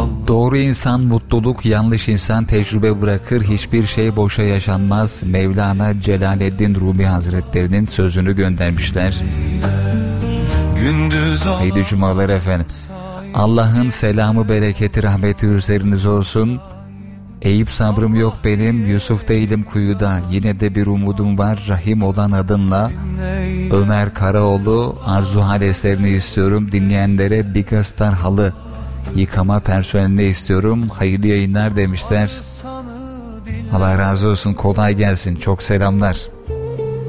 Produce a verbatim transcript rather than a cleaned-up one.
Doğru insan mutluluk, yanlış insan tecrübe bırakır, hiçbir şey boşa yaşanmaz. Mevlana Celaleddin Rumi Hazretlerinin sözünü göndermişler. Haydi cumalar efendim. Allah'ın selamı, bereketi, rahmeti üzerinize olsun. Eyüp sabrım yok benim, Yusuf değilim kuyuda. Yine de bir umudum var, Rahim olan adınla. Ömer Karaoğlu, Arzu Hal eserini istiyorum. Dinleyenlere Big Star halı yıkama personeline istiyorum. Hayırlı yayınlar demişler. Allah razı olsun, kolay gelsin. Çok selamlar.